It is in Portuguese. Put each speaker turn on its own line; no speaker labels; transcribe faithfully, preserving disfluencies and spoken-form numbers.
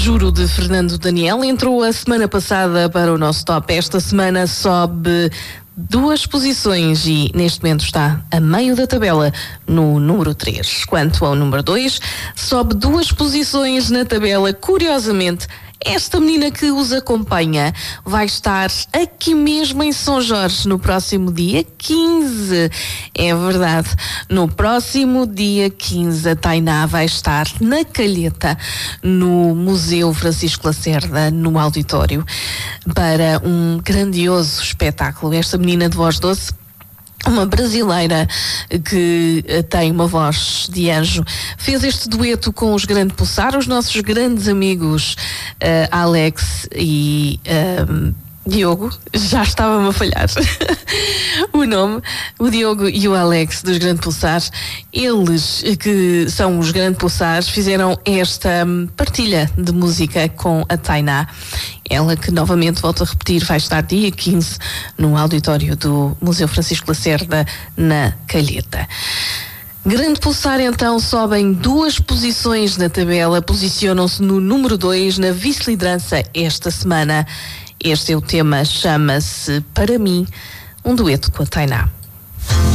Juro, de Fernando Daniel, entrou a semana passada para o nosso top. Esta semana sobe duas posições e neste momento está a meio da tabela no número três. Quanto ao número dois, sobe duas posições na tabela. Curiosamente, esta menina que os acompanha vai estar aqui mesmo em São Jorge no próximo dia quinze. É verdade, no próximo dia quinze a Tainá vai estar na Calheta, no Museu Francisco Lacerda, no auditório, para um grandioso espetáculo. Esta menina de voz doce, uma brasileira que tem uma voz de anjo, fez este dueto com os Grande Pulsar, os nossos grandes amigos uh, Alex e uh, Diogo. Já estava-me a falhar o nome. O Diogo e o Alex dos Grande Pulsar, eles que são os Grande Pulsar, fizeram esta partilha de música com a Tainá. Ela que, novamente, volto a repetir, vai estar dia quinze no auditório do Museu Francisco Lacerda, na Calheta. Grande Pulsar, então, sobem duas posições na tabela, posicionam-se no número dois, na vice-liderança esta semana. Este é o tema, chama-se Para Mim, um dueto com a Tainá.